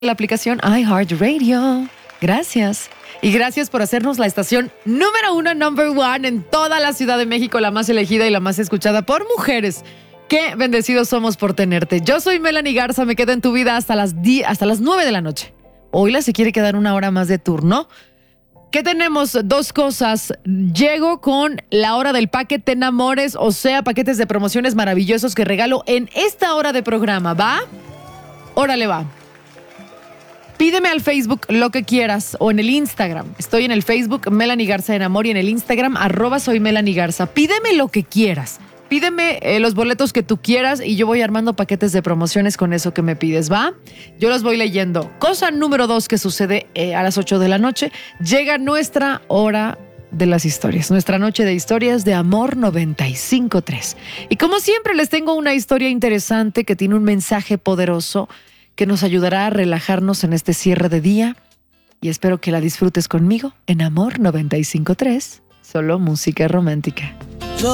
la aplicación iHeartRadio. Gracias. Y gracias por hacernos la estación número 1, number 1 en toda la Ciudad de México, la más elegida y la más escuchada por mujeres. Qué bendecidos somos por tenerte. Yo soy Melanie Garza, me quedo en tu vida hasta las 9 de la noche. Oila se quiere quedar una hora más de turno. ¿Qué tenemos? Dos cosas. Llego con la hora del paquete enamores, o sea, paquetes de promociones maravillosos que regalo en esta hora de programa. ¿Va? Órale, va. Pídeme al Facebook lo que quieras o en el Instagram. Estoy en el Facebook Melanie Garza en Amor y en el Instagram @soy Melanie Garza. Pídeme lo que quieras. Pídeme los boletos que tú quieras y yo voy armando paquetes de promociones con eso que me pides, ¿va? Yo los voy leyendo. Cosa número 2 que sucede a las 8 de la noche. Llega nuestra hora de las historias. Nuestra noche de historias de Amor 95.3. Y como siempre les tengo una historia interesante que tiene un mensaje poderoso que nos ayudará a relajarnos en este cierre de día y espero que la disfrutes conmigo en Amor 95.3, solo música romántica.